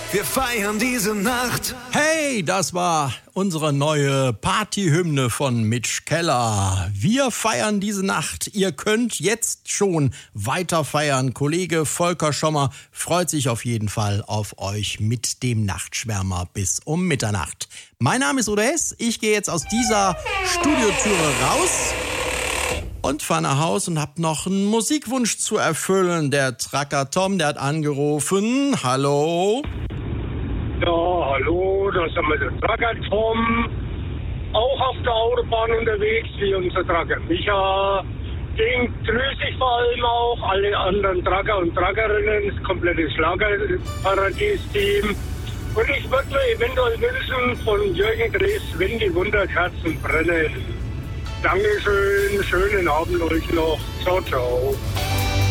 Wir feiern diese Nacht. Hey, das war unsere neue Partyhymne von Mitch Keller. Wir feiern diese Nacht. Ihr könnt jetzt schon weiter feiern. Kollege Volker Schommer freut sich auf jeden Fall auf euch mit dem Nachtschwärmer bis um Mitternacht. Mein Name ist Udo Hess. Ich gehe jetzt aus dieser Studiotüre raus und fahre nach Haus und habe noch einen Musikwunsch zu erfüllen. Der Tracker Tom, der hat angerufen. Hallo? Ja, hallo, da sind wir der Tracker Tom, auch auf der Autobahn unterwegs, wie unser Tracker Micha. Den grüße ich vor allem auch, alle anderen Tracker und Trackerinnen, das komplette Schlagerparadies-Team. Und ich würde mir eventuell wünschen von Jürgen Drees, wenn die Wunderkerzen brennen. Dankeschön, schönen Abend euch noch. Ciao, ciao.